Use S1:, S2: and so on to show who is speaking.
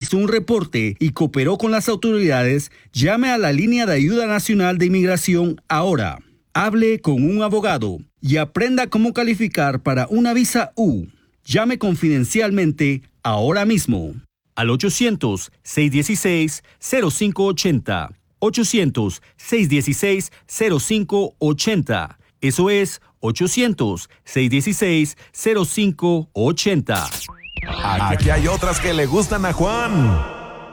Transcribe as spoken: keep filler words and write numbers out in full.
S1: hizo un reporte y cooperó con las autoridades, llame a la línea de ayuda nacional de inmigración ahora. Hable con un abogado y aprenda cómo calificar para una visa U. Llame confidencialmente ahora mismo al ochocientos, seiscientos dieciséis, cero cinco ochenta. ochocientos, seiscientos dieciséis, cero cinco ochenta. Eso es ochocientos, seiscientos dieciséis, cero cinco ochenta.
S2: Aquí hay otras que le gustan a Juan.